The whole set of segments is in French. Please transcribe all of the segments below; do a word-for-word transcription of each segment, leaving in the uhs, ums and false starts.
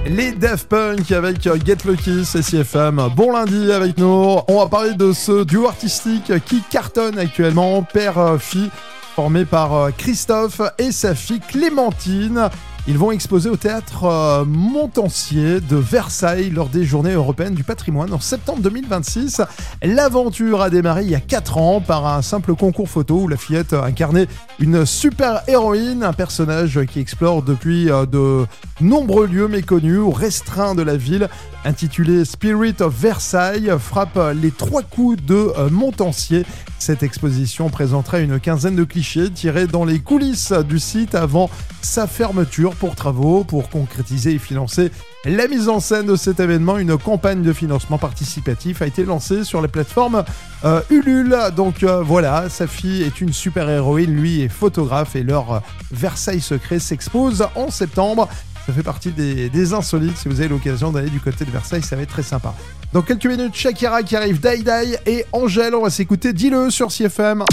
Les Daft Punk avec Get Lucky, c'est C F M. Bon lundi avec nous. On va parler de ce duo artistique qui cartonne actuellement, père-fille, formé par Christophe et sa fille Clémentine. Ils vont exposer au théâtre euh, Montansier de Versailles lors des Journées européennes du patrimoine en septembre deux mille vingt-six. L'aventure a démarré il y a quatre ans par un simple concours photo où la fillette incarnait une super-héroïne, un personnage qui explore depuis euh, de nombreux lieux méconnus ou restreints de la ville. Intitulé Spirit of Versailles, frappe les trois coups de euh, Montansier. Cette exposition présentera une quinzaine de clichés tirés dans les coulisses du site avant sa fermeture pour travaux. Pour concrétiser et financer la mise en scène de cet événement, une campagne de financement participatif a été lancée sur la plateforme euh, Ulule. Donc euh, voilà, sa fille est une super-héroïne, lui est photographe et leur euh, Versailles secret s'expose en septembre. Ça fait partie des, des insolites. Si vous avez l'occasion d'aller du côté de Versailles, ça va être très sympa. Dans quelques minutes, Shakira qui arrive, Dai Dai et Angèle. On va s'écouter Dis-le sur C F M.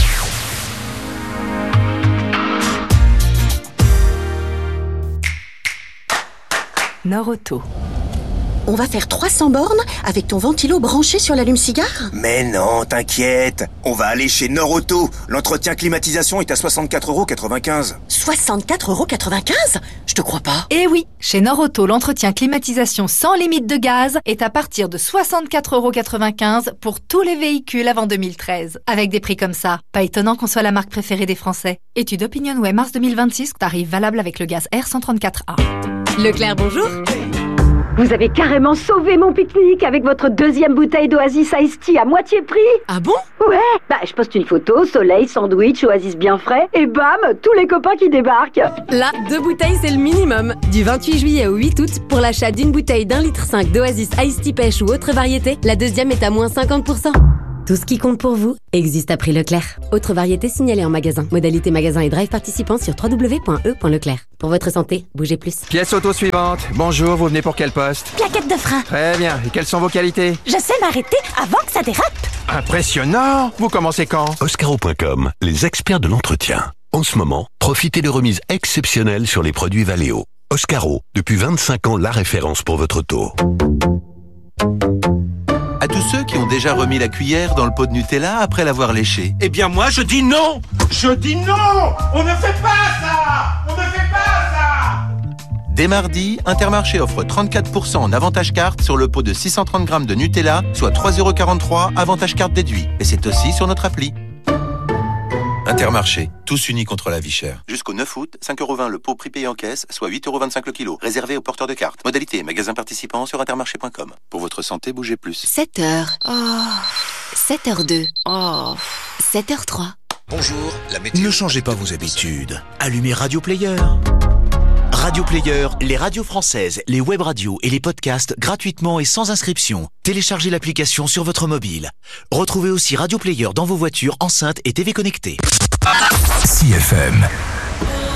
Nord-Auto. On va faire trois cents bornes avec ton ventilo branché sur l'allume-cigare ? Mais non, t'inquiète. On va aller chez Nord-Auto. L'entretien climatisation est à soixante-quatre euros quatre-vingt-quinze. soixante-quatre euros quatre-vingt-quinze ? Je te crois pas. Eh oui, chez Nord-Auto, l'entretien climatisation sans limite de gaz est à partir de soixante-quatre euros quatre-vingt-quinze pour tous les véhicules avant deux mille treize. Avec des prix comme ça, pas étonnant qu'on soit la marque préférée des Français. Étude OpinionWay mars deux mille vingt-six, tarif valable avec le gaz R cent trente-quatre A. Leclerc, bonjour. Vous avez carrément sauvé mon pique-nique avec votre deuxième bouteille d'Oasis Iced Tea à moitié prix. Ah bon ? Ouais, bah je poste une photo, soleil, sandwich, Oasis bien frais, et bam, tous les copains qui débarquent. Là, deux bouteilles c'est le minimum. Du vingt-huit juillet au huit août, pour l'achat d'une bouteille d'un litre cinq d'Oasis Iced Tea pêche ou autre variété, la deuxième est à moins cinquante pour cent. Tout ce qui compte pour vous existe à prix Leclerc. Autre variété signalée en magasin. Modalité magasin et drive participants sur w w w point e point leclerc. Pour votre santé, bougez plus. Pièce auto suivante. Bonjour, vous venez pour quel poste ? Plaquette de frein. Très bien. Et quelles sont vos qualités ? Je sais m'arrêter avant que ça dérape. Impressionnant. Vous commencez quand ? Oscaro point com, les experts de l'entretien. En ce moment, profitez de remises exceptionnelles sur les produits Valeo. Oscaro, depuis vingt-cinq ans, la référence pour votre auto. À tous ceux qui ont déjà remis la cuillère dans le pot de Nutella après l'avoir léché. Eh bien moi je dis non. Je dis non. On ne fait pas ça. On ne fait pas ça. Dès mardi, Intermarché offre trente-quatre pour cent en avantage carte sur le pot de six cent trente grammes de Nutella, soit trois euros quarante-trois, avantage carte déduit. Et c'est aussi sur notre appli. Intermarché, tous unis contre la vie chère. Jusqu'au neuf août, cinq euros vingt le pot prix payé en caisse, soit huit euros vingt-cinq le kilo. Réservé aux porteurs de cartes. Modalité, magasin participant sur intermarché point com. Pour votre santé, bougez plus. sept heures. Oh. sept heures deux. Oh. sept heures trois. Bonjour, la météo. Ne changez pas vos habitudes. Allumez Radio Player. Radio Player, les radios françaises, les web radios et les podcasts gratuitement et sans inscription. Téléchargez l'application sur votre mobile. Retrouvez aussi Radio Player dans vos voitures, enceintes et T V connectées. C F M.